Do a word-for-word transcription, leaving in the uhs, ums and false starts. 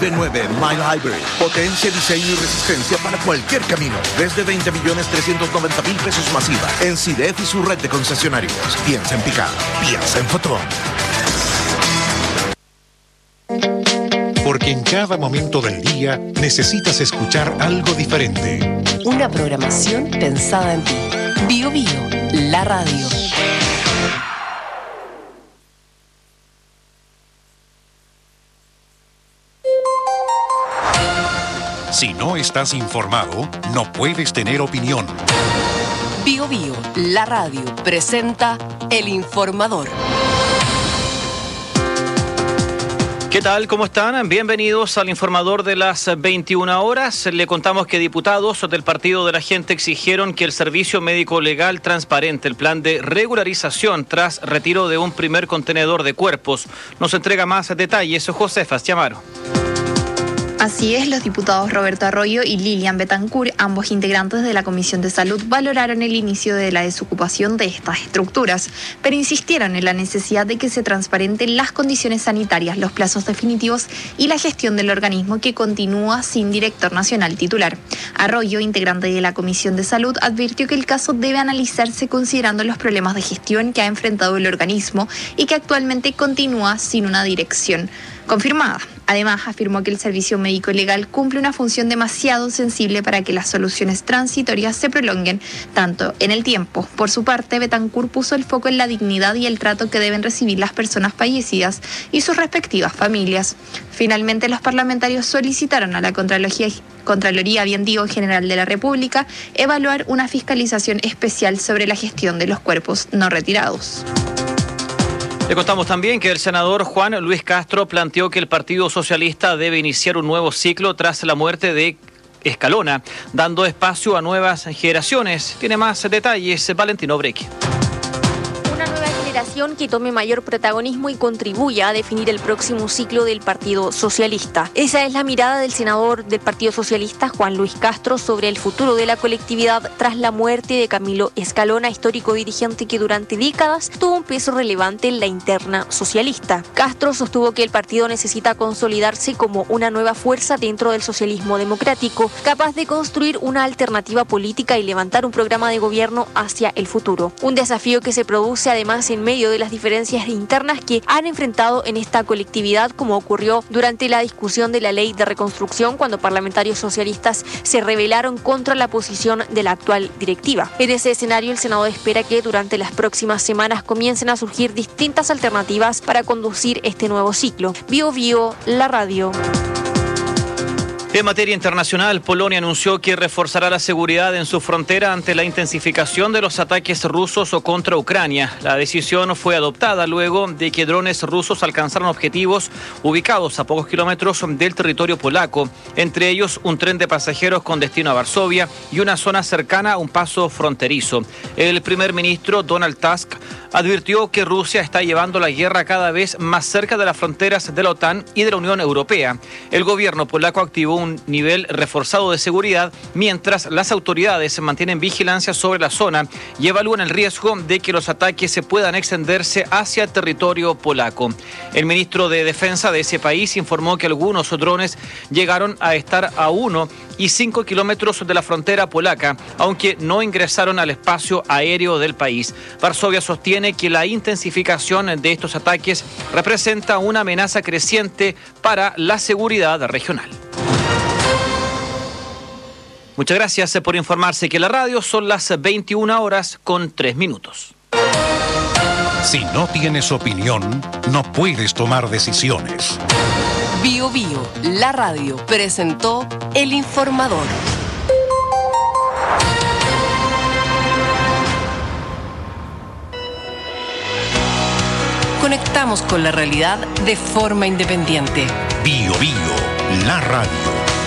V nueve Mile Hybrid. Potencia, diseño y resistencia para cualquier camino. Desde veinte millones trescientos noventa mil pesos masiva. En C I D E F y su red de concesionarios. Piensa en Pickup. Piensa en Fotón. Porque en cada momento del día necesitas escuchar algo diferente. Una programación pensada en ti. Bio Bio, la radio. Si no estás informado, no puedes tener opinión. Bio Bio, la radio, presenta El Informador. ¿Qué tal? ¿Cómo están? Bienvenidos al Informador de las veintiuna horas. Le contamos que diputados del Partido de la Gente exigieron que el Servicio Médico Legal transparente el plan de regularización tras retiro de un primer contenedor de cuerpos. Nos entrega más detalles Josefa Chamaro. Así es, los diputados Roberto Arroyo y Lilian Betancourt, ambos integrantes de la Comisión de Salud, valoraron el inicio de la desocupación de estas estructuras, pero insistieron en la necesidad de que se transparenten las condiciones sanitarias, los plazos definitivos y la gestión del organismo que continúa sin director nacional titular. Arroyo, integrante de la Comisión de Salud, advirtió que el caso debe analizarse considerando los problemas de gestión que ha enfrentado el organismo y que actualmente continúa sin una dirección confirmada. Además, afirmó que el Servicio Médico Legal cumple una función demasiado sensible para que las soluciones transitorias se prolonguen tanto en el tiempo. Por su parte, Betancourt puso el foco en la dignidad y el trato que deben recibir las personas fallecidas y sus respectivas familias. Finalmente, los parlamentarios solicitaron a la Contraloría, Contraloría bien digo, General de la República evaluar una fiscalización especial sobre la gestión de los cuerpos no retirados. Le contamos también que el senador Juan Luis Castro planteó que el Partido Socialista debe iniciar un nuevo ciclo tras la muerte de Escalona, dando espacio a nuevas generaciones. Tiene más detalles Valentino Breque. Que tome mayor protagonismo y contribuya a definir el próximo ciclo del Partido Socialista. Esa es la mirada del senador del Partido Socialista, Juan Luis Castro, sobre el futuro de la colectividad tras la muerte de Camilo Escalona, histórico dirigente que durante décadas tuvo un peso relevante en la interna socialista. Castro sostuvo que el partido necesita consolidarse como una nueva fuerza dentro del socialismo democrático, capaz de construir una alternativa política y levantar un programa de gobierno hacia el futuro. Un desafío que se produce además en medio de las diferencias internas que han enfrentado en esta colectividad, como ocurrió durante la discusión de la ley de reconstrucción, cuando parlamentarios socialistas se rebelaron contra la posición de la actual directiva. En ese escenario, el Senado espera que durante las próximas semanas comiencen a surgir distintas alternativas para conducir este nuevo ciclo. Bio Bio, la radio. En materia internacional, Polonia anunció que reforzará la seguridad en su frontera ante la intensificación de los ataques rusos o contra Ucrania. La decisión fue adoptada luego de que drones rusos alcanzaron objetivos ubicados a pocos kilómetros del territorio polaco, entre ellos un tren de pasajeros con destino a Varsovia y una zona cercana a un paso fronterizo. El primer ministro Donald Tusk advirtió que Rusia está llevando la guerra cada vez más cerca de las fronteras de la OTAN y de la Unión Europea. El gobierno polaco activó un nivel reforzado de seguridad, mientras las autoridades mantienen vigilancia sobre la zona y evalúan el riesgo de que los ataques se puedan extenderse hacia el territorio polaco. El ministro de Defensa de ese país informó que algunos drones llegaron a estar a uno y cinco kilómetros de la frontera polaca, aunque no ingresaron al espacio aéreo del país. Varsovia sostiene que la intensificación de estos ataques representa una amenaza creciente para la seguridad regional. Muchas gracias por informarse que la radio son las veintiuna horas con tres minutos. Si no tienes opinión, no puedes tomar decisiones. Bio Bio, la radio, presentó El Informador. Conectamos con la realidad de forma independiente. Bio Bio, la radio.